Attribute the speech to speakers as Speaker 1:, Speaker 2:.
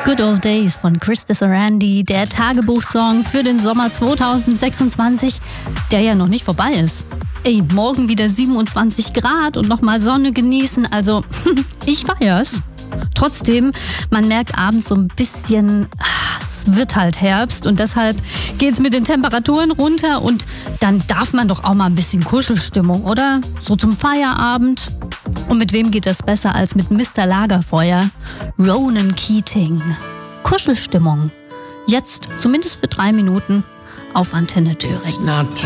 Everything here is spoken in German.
Speaker 1: Good Old Days von Chris Sarandon, der Tagebuchsong für den Sommer 2026, der ja noch nicht vorbei ist. Ey, morgen wieder 27 Grad und nochmal Sonne genießen, also ich feier's. Trotzdem, man merkt abends so ein bisschen, es wird halt Herbst und deshalb geht's mit den Temperaturen runter und dann darf man doch auch mal ein bisschen Kuschelstimmung, oder? So zum Feierabend. Und mit wem geht das besser als mit Mr. Lagerfeuer? Ronan Keating. Kuschelstimmung. Jetzt, zumindest für 3 Minuten, auf Antenne Thüringen.